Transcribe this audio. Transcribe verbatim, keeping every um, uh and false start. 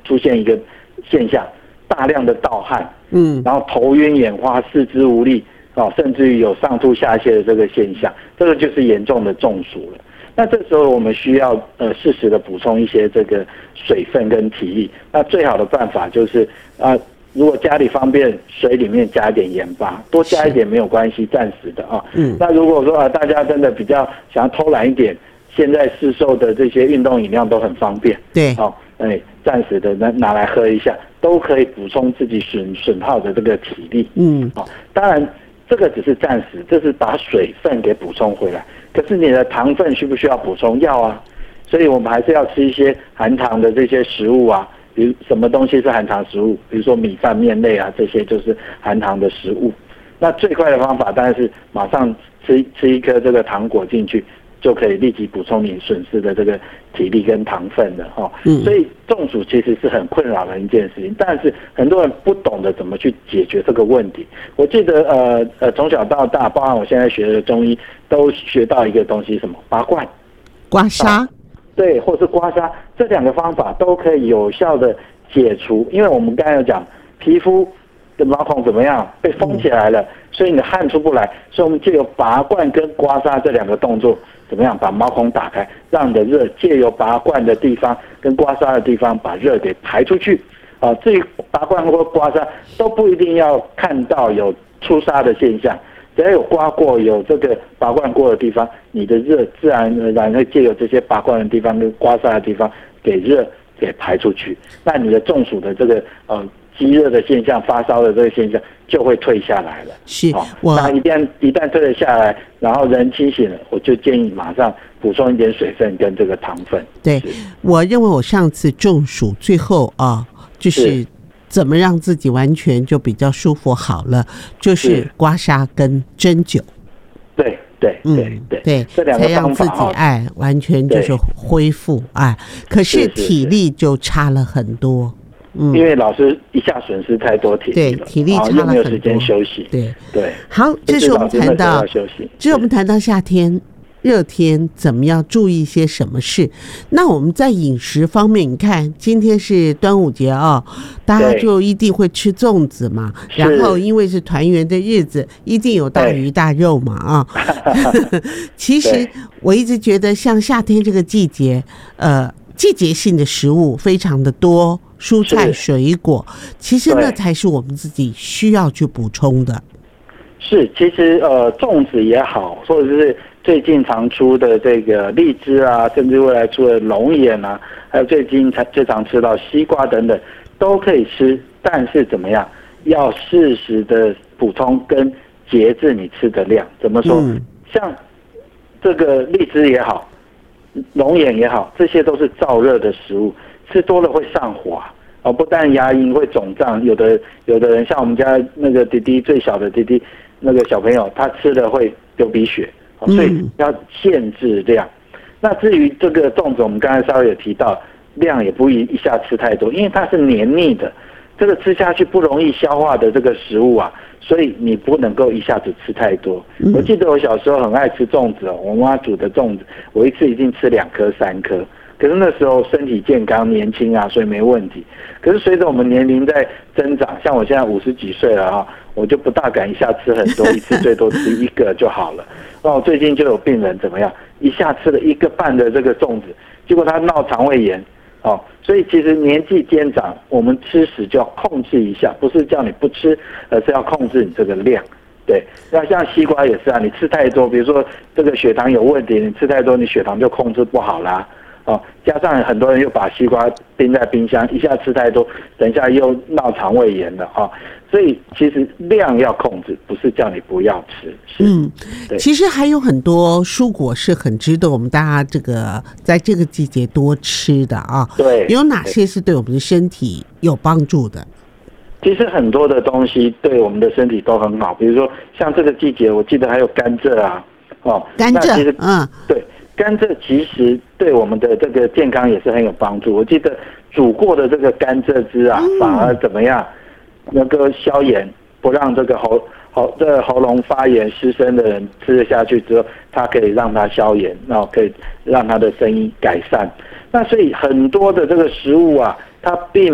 出现一个现象，大量的盗汗， 嗯， 然后头晕眼花、四肢无力，哦，甚至于有上吐下泻的这个现象，这个就是严重的中暑了。那这时候我们需要呃适时的补充一些这个水分跟体力。那最好的办法就是啊、呃，如果家里方便，水里面加一点盐巴，多加一点没有关系，暂时的啊。嗯。那如果说啊，大家真的比较想要偷懒一点，现在市售的这些运动饮料都很方便。 对。 哦，哎，暂时的拿拿来喝一下，都可以补充自己损损耗的这个体力。嗯。哦，当然这个只是暂时，这是把水分给补充回来。可是你的糖分需不需要补充？要啊，所以我们还是要吃一些含糖的这些食物啊，比如什么东西是含糖食物？比如说米饭、面类啊，这些就是含糖的食物。那最快的方法当然是马上吃吃一颗这个糖果进去，就可以立即补充你损失的这个体力跟糖分的哈。嗯。所以中暑其实是很困扰的一件事情，但是很多人不懂得怎么去解决这个问题。我记得呃呃从小到大，包含我现在学的中医，都学到一个东西，什么拔罐、 刮痧， 对，或是刮痧，这两个方法都可以有效的解除。因为我们刚才有讲，皮肤的毛孔怎么样被封起来了，嗯、所以你的汗出不来，所以我们借由拔罐跟刮痧这两个动作，怎么样把毛孔打开，让你的热借由拔罐的地方跟刮痧的地方把热给排出去。啊，至于拔罐或刮痧都不一定要看到有出痧的现象。只要有刮过、有这个拔罐过的地方，你的热自然而然会借由这些拔罐的地方跟刮痧的地方给热给排出去，那你的中暑的这个呃积热的现象、发烧的这个现象就会退下来了。 是， 哦、那一旦一旦退了下来，然后人清醒了，我就建议马上补充一点水分跟这个糖分。 对，我认为我上次中暑最后啊，就是。是怎么让自己完全就比较舒服好了？就是刮痧跟针灸。 对对对对对，这两个方法才让自己哎完全就是恢复哎。可是体力就差了很多， 嗯，因为老师一下损失太多体力了， 对，体力差了很多， 没有时间休息。 对对， 好，这是我们谈到，这是我们谈到夏天。热天怎么样注意些什么事？那我们在饮食方面，你看今天是端午节啊、哦，大家就一定会吃粽子嘛。然后因为是团圆的日子，一定有大鱼大肉嘛啊。其实我一直觉得，像夏天这个季节，呃，季节性的食物非常的多，蔬菜水果，其实那才是我们自己需要去补充的。 是，其实呃，粽子也好，或者是最近常出的这个荔枝啊，甚至未来出的龙眼啊，还有最近才最常吃到西瓜等等，都可以吃，但是怎么样，要适时的补充跟节制你吃的量。怎么说？嗯、像这个荔枝也好，龙眼也好，这些都是燥热的食物，吃多了会上火。哦，不但牙龈会肿胀，有的有的人像我们家那个弟弟，最小的弟弟，那个小朋友，他吃的会流鼻血，哦、所以要限制量。嗯、那至于这个粽子，我们刚才稍微有提到，量也不宜一下吃太多，因为它是黏腻的，这个吃下去不容易消化的这个食物啊，所以你不能够一下子吃太多。嗯、我记得我小时候很爱吃粽子哦，我妈煮的粽子，我一次一定吃两颗三颗。可是那时候身体健康年轻啊，所以没问题。可是随着我们年龄在增长，像我现在五十几岁了啊，我就不大敢一下吃很多，一次最多吃一个就好了。那我最近就有病人怎么样，一下吃了一个半的这个粽子，结果他闹肠胃炎哦。所以其实年纪渐长，我们吃食就要控制一下，不是叫你不吃，而是要控制你这个量。对，那像西瓜也是啊，你吃太多，比如说这个血糖有问题，你吃太多，你血糖就控制不好啦。哦，加上很多人又把西瓜冰在冰箱，一下吃太多，等一下又闹肠胃炎了啊、哦！所以其实量要控制，不是叫你不要吃。 嗯，其实还有很多蔬果是很值得我们大家这个在这个季节多吃的啊。 对， 有哪些是对我们的身体有帮助的？ 其实很多的东西对我们的身体都很好，比如说像这个季节，我记得还有甘蔗啊，哦， 甘蔗，其实嗯， 对。甘蔗其实对我们的这个健康也是很有帮助。我记得煮过的这个甘蔗汁啊，嗯、反而怎么样，能够消炎，不让这个喉喉这个喉咙发炎失声的人吃了下去之后，它可以让它消炎，然后可以让他的声音改善。那所以很多的这个食物啊，它并